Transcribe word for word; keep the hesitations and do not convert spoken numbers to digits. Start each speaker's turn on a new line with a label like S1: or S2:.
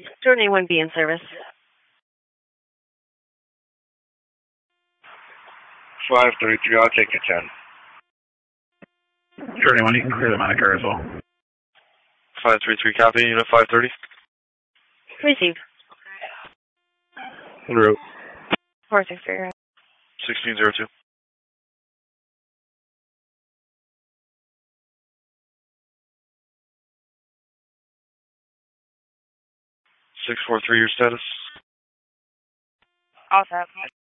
S1: Journey one B in service.
S2: five thirty-three, I'll take your ten.
S3: Journey one, you can clear the moniker as well.
S4: five three three, copy, unit five thirty.
S1: Received.
S4: En route.
S1: four six three.
S4: sixteen zero two. six four three, your status?
S1: All set.